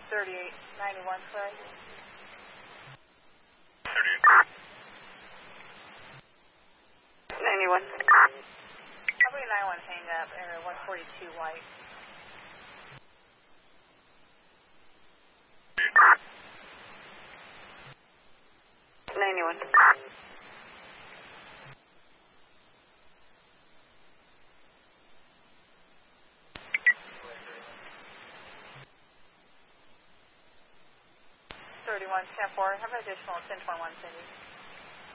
3891, correct? 91. Probably 91 hang up, area 142 white. 91. 31, 10-4, have an additional 1021 Cindy.